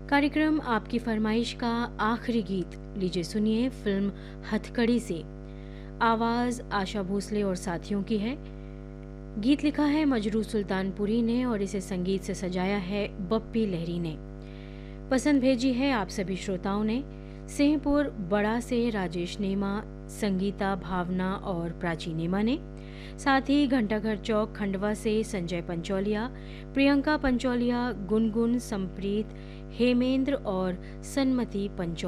कार्यक्रम आपकी फरमाइश का आखिरी गीत लीजिए सुनिए फिल्म हथकड़ी से। आवाज़ आशा भोसले और साथियों की है। गीत लिखा है मजरू सुल्तानपुरी ने और इसे संगीत से सजाया है बप्पी लहरी ने। पसंद भेजी है आप सभी श्रोताओं ने। सिंहपुर बड़ा से राजेश नेमा, संगीता, भावना और प्राची नेमा ने। साथ ही घंटाघर चौक खंडवा से संजय पंचौलिया, प्रियंका पंचौलिया, गुनगुन, संप्रीत, हेमेंद्र और सन्मति पंचौलिया।